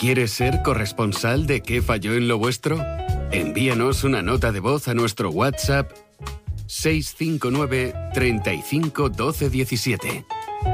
¿Quieres ser corresponsal de ¿Qué falló en lo vuestro? Envíanos una nota de voz a nuestro WhatsApp 659 35 12 17.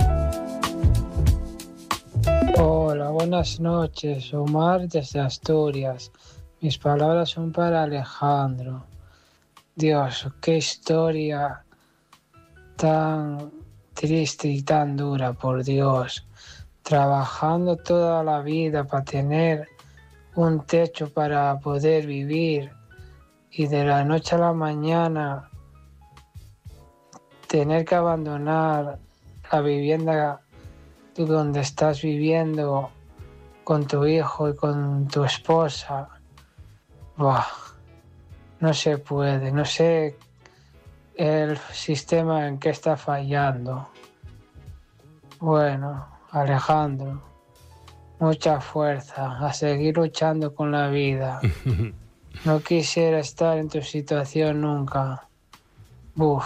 Hola, buenas noches. Omar desde Asturias. Mis palabras son para Alejandro. Dios, qué historia tan triste y tan dura, por Dios. Trabajando toda la vida para tener un techo para poder vivir y de la noche a la mañana tener que abandonar la vivienda donde estás viviendo con tu hijo y con tu esposa. Buah, no se puede, no sé el sistema en que está fallando. Bueno, Alejandro, mucha fuerza, a seguir luchando con la vida. No quisiera estar en tu situación nunca. Uf,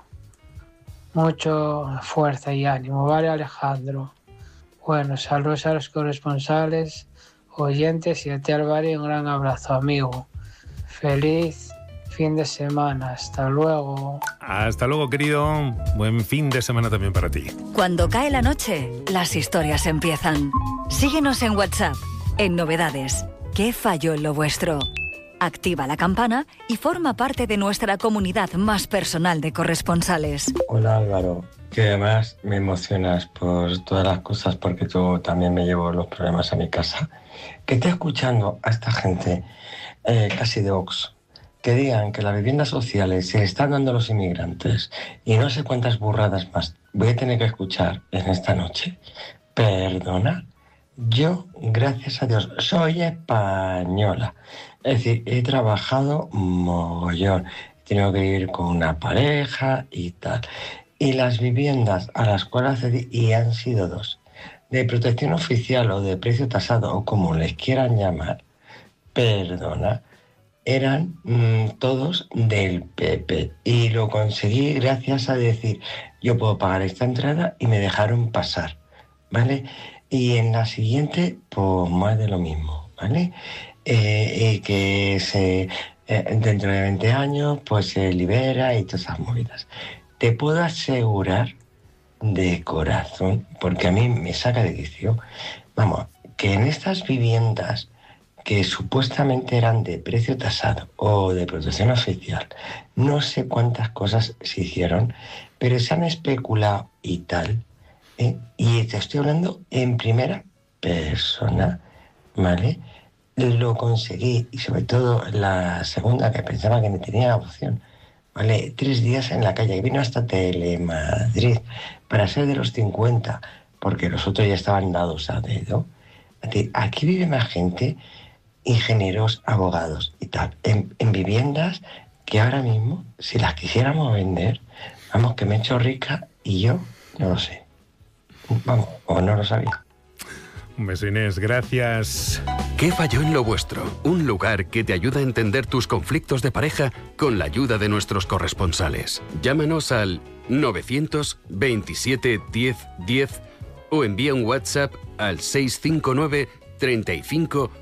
mucho fuerza y ánimo, ¿vale, Alejandro? Bueno, saludos a los corresponsales, oyentes y a ti, Álvaro, un gran abrazo, amigo. Feliz fin de semana. Hasta luego. Hasta luego, querido. Buen fin de semana también para ti. Cuando cae la noche, las historias empiezan. Síguenos en WhatsApp, en Novedades. ¿Qué falló en lo vuestro? Activa la campana y forma parte de nuestra comunidad más personal de corresponsales. Hola, Álvaro, que además me emocionas por todas las cosas porque yo también me llevo los problemas a mi casa. Que esté escuchando a esta gente casi de Vox que digan que las viviendas sociales se están dando a los inmigrantes y no sé cuántas burradas más voy a tener que escuchar en esta noche. Perdona, yo, gracias a Dios, soy española. Es decir, he trabajado mogollón, he tenido que ir con una pareja y tal. Y las viviendas a las cuales accedí, y han sido dos, de protección oficial o de precio tasado o como les quieran llamar, perdona, eran todos del PP. Y lo conseguí gracias a decir, yo puedo pagar esta entrada y me dejaron pasar, ¿vale? Y en la siguiente, pues más de lo mismo, ¿vale? Que dentro de 20 años, pues se libera y todas esas movidas. Te puedo asegurar de corazón, porque a mí me saca de quicio, vamos, que en estas viviendas que supuestamente eran de precio tasado o de protección oficial, no sé cuántas cosas se hicieron, pero se han especulado y tal, y te estoy hablando en primera persona, ¿vale? Lo conseguí, y sobre todo la segunda, que pensaba que no tenía opción, ¿vale? 3 días en la calle, vino hasta Telemadrid para ser de los 50, porque los otros ya estaban dados a dedo. Aquí vive más gente, ingenieros, abogados y tal, en viviendas que ahora mismo, si las quisiéramos vender, vamos, que me he hecho rica y yo no lo sé. Vamos, o no lo sabía. Un beso, Inés, gracias. ¿Qué falló en lo vuestro? Un lugar que te ayuda a entender tus conflictos de pareja con la ayuda de nuestros corresponsales. Llámanos al 927 10 10 o envía un WhatsApp al 659 35